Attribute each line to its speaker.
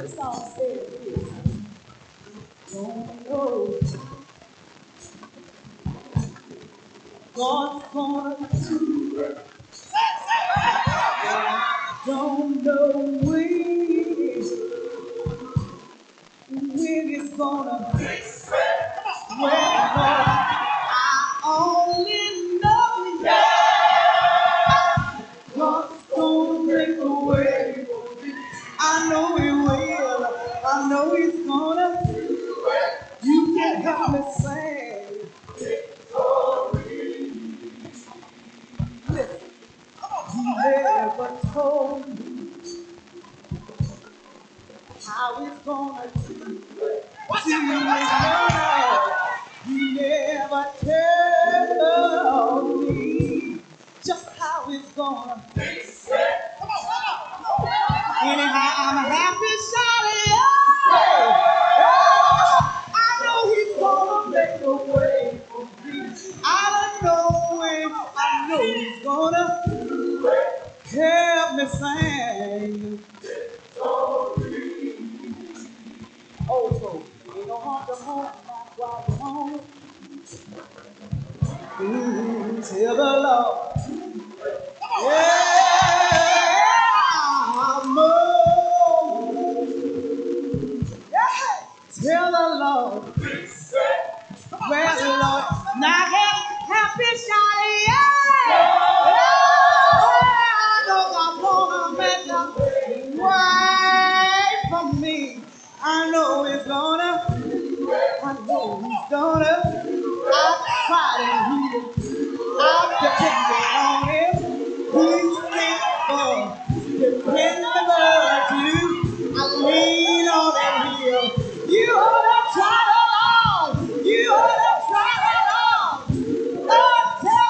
Speaker 1: song says this. Don't know God's gonna do it. Don't know when it's gonna fix it. When it's gonna, I only know God's gonna make a way. I know He will. I know He's gonna. You can help me sing. Listen, He never told me how it's gonna do. He never told me just how it's gonna. Anyhow, I'm happy shouting. I know He's gonna make a way for me. I know He's gonna help me sing. Oh, so ain't no harm to home, not while you're home. Tell the Lord. Yeah.